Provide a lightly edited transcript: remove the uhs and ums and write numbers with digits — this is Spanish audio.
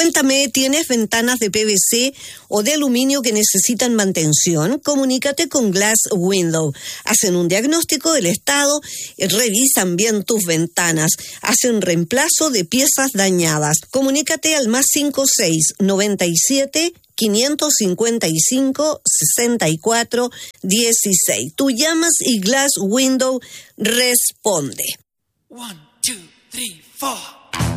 Cuéntame, ¿tienes ventanas de PVC o de aluminio que necesitan mantención? Comunícate con Glass Window. Hacen un diagnóstico del estado, revisan bien tus ventanas, hacen reemplazo de piezas dañadas. Comunícate al +56 97 555 64 16. Tú llamas y Glass Window responde. 1, 2, 3, 4.